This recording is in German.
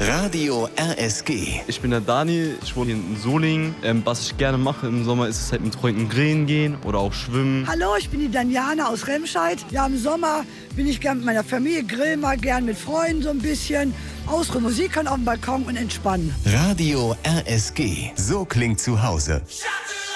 Radio RSG. Ich bin der Dani, ich wohne hier in Solingen. Was ich gerne mache im Sommer, ist es halt mit Freunden grillen gehen oder auch schwimmen. Hallo, ich bin die Daniana aus Remscheid. Ja, im Sommer bin ich gern mit meiner Familie, grill mal gern mit Freunden so ein bisschen. Ausruhen, Musik hören auf dem Balkon und entspannen. Radio RSG. So klingt zu Hause.